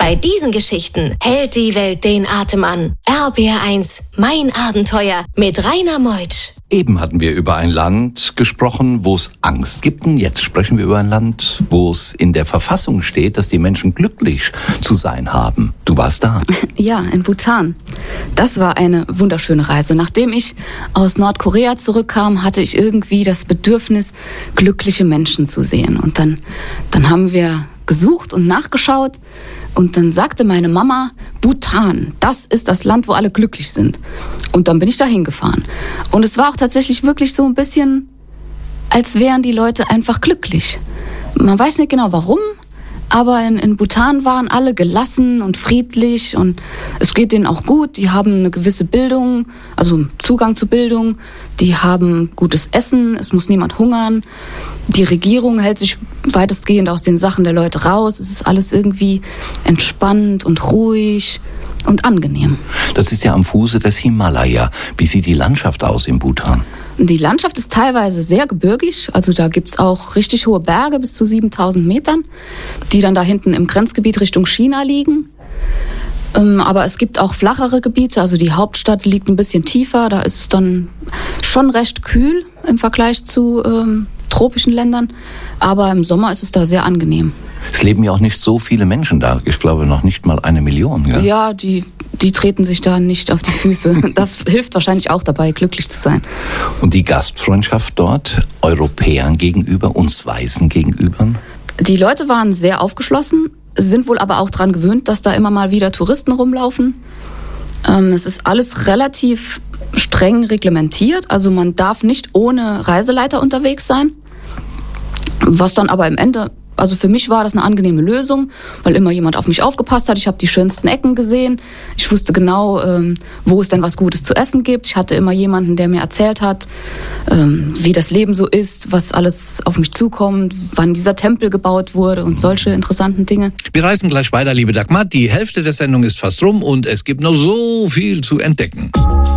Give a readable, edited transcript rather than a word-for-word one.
Bei diesen Geschichten hält die Welt den Atem an. RBR1, mein Abenteuer mit Rainer Meutsch. Eben hatten wir über ein Land gesprochen, wo es Angst gibt. Und jetzt sprechen wir über ein Land, wo es in der Verfassung steht, dass die Menschen glücklich zu sein haben. Du warst da. Ja, in Bhutan. Das war eine wunderschöne Reise. Nachdem ich aus Nordkorea zurückkam, hatte ich irgendwie das Bedürfnis, glückliche Menschen zu sehen. Und dann haben wir gesucht und nachgeschaut. Und dann sagte meine Mama, Bhutan, das ist das Land, wo alle glücklich sind. Und dann bin ich da hingefahren. Und es war auch tatsächlich wirklich so ein bisschen, als wären die Leute einfach glücklich. Man weiß nicht genau warum, aber in Bhutan waren alle gelassen und friedlich und es geht denen auch gut. Die haben eine gewisse Bildung, also Zugang zu Bildung. Die haben gutes Essen, es muss niemand hungern. Die Regierung hält sich weitestgehend aus den Sachen der Leute raus. Es ist alles irgendwie entspannt und ruhig und angenehm. Das ist ja am Fuße des Himalaya. Wie sieht die Landschaft aus in Bhutan? Die Landschaft ist teilweise sehr gebirgig. Also da gibt's auch richtig hohe Berge bis zu 7000 Metern, die dann da hinten im Grenzgebiet Richtung China liegen. Aber es gibt auch flachere Gebiete. Also die Hauptstadt liegt ein bisschen tiefer. Da ist es dann schon recht kühl im Vergleich zu tropischen Ländern. Aber im Sommer ist es da sehr angenehm. Es leben ja auch nicht so viele Menschen da. Ich glaube noch nicht mal 1 Million. Ja, ja die treten sich da nicht auf die Füße. Das hilft wahrscheinlich auch dabei, glücklich zu sein. Und die Gastfreundschaft dort, Europäern gegenüber, uns Weißen gegenüber? Die Leute waren sehr aufgeschlossen, sind wohl aber auch daran gewöhnt, dass da immer mal wieder Touristen rumlaufen. Es ist alles relativ streng reglementiert. Also man darf nicht ohne Reiseleiter unterwegs sein. Was dann aber im Ende, also für mich war das eine angenehme Lösung, weil immer jemand auf mich aufgepasst hat. Ich habe die schönsten Ecken gesehen. Ich wusste genau, wo es denn was Gutes zu essen gibt. Ich hatte immer jemanden, der mir erzählt hat, wie das Leben so ist, was alles auf mich zukommt, wann dieser Tempel gebaut wurde und solche interessanten Dinge. Wir reisen gleich weiter, liebe Dagmar. Die Hälfte der Sendung ist fast rum und es gibt noch so viel zu entdecken.